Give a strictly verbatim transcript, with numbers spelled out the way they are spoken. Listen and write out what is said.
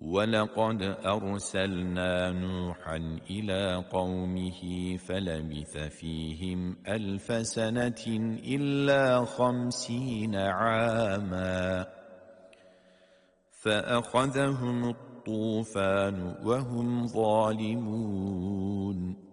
وَلَقَدْ أَرْسَلْنَا نُوحًا إِلَى قَوْمِهِ فَلَبِثَ فِيهِمْ أَلْفَ سَنَةٍ إِلَّا خَمْسِينَ عَامًا فَأَخَذَهُمُ الطُّوفَانُ وَهُمْ ظَالِمُونَ